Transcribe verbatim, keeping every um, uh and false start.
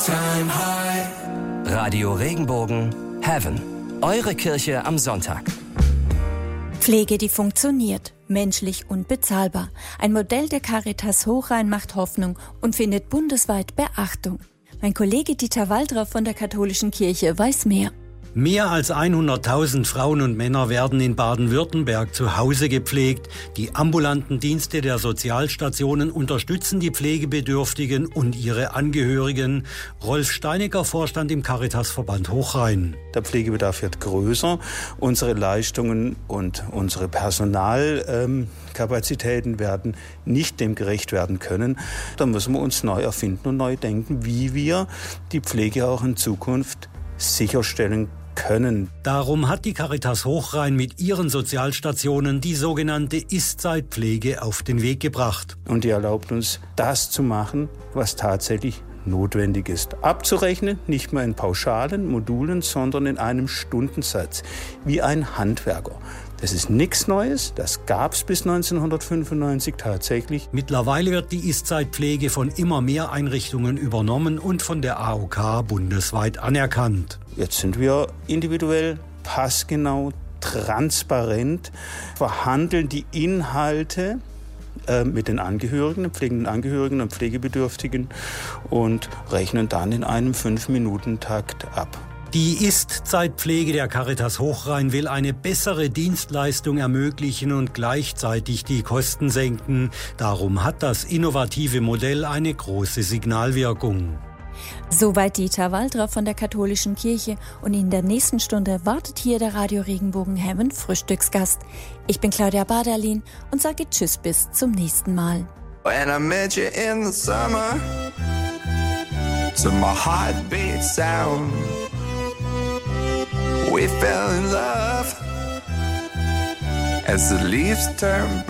Radio Regenbogen Heaven. Eure Kirche am Sonntag. Pflege, die funktioniert, menschlich und bezahlbar. Ein Modell der Caritas Hochrhein macht Hoffnung und findet bundesweit Beachtung. Mein Kollege Dieter Waldra von der Katholischen Kirche weiß mehr. Mehr als hunderttausend Frauen und Männer werden in Baden-Württemberg zu Hause gepflegt. Die ambulanten Dienste der Sozialstationen unterstützen die Pflegebedürftigen und ihre Angehörigen. Rolf Steinecker, Vorstand im Caritasverband Hochrhein. Der Pflegebedarf wird größer. Unsere Leistungen und unsere Personalkapazitäten ähm, werden nicht dem gerecht werden können. Da müssen wir uns neu erfinden und neu denken, wie wir die Pflege auch in Zukunft sicherstellen können. Darum hat die Caritas Hochrhein mit ihren Sozialstationen die sogenannte Ist-Zeit-Pflege auf den Weg gebracht. Und die erlaubt uns, das zu machen, was tatsächlich notwendig ist. Abzurechnen, nicht mehr in pauschalen Modulen, sondern in einem Stundensatz, wie ein Handwerker. Das ist nichts Neues, das gab es bis neunzehnhundertfünfundneunzig tatsächlich. Mittlerweile wird die Ist-Zeit-Pflege von immer mehr Einrichtungen übernommen und von der A O K bundesweit anerkannt. Jetzt sind wir individuell, passgenau, transparent, verhandeln die Inhalte äh, mit den Angehörigen, den pflegenden Angehörigen und Pflegebedürftigen und rechnen dann in einem fünf-Minuten-Takt ab. Die Ist-Zeit-Pflege der Caritas Hochrhein will eine bessere Dienstleistung ermöglichen und gleichzeitig die Kosten senken. Darum hat das innovative Modell eine große Signalwirkung. Soweit Dieter Waldra von der Katholischen Kirche, und in der nächsten Stunde wartet hier der Radio Regenbogen Heaven Frühstücksgast. Ich bin Claudia Baderlin und sage Tschüss bis zum nächsten Mal. When I met you in the summer, to my heartbeat sound, we fell in love as the leaves turn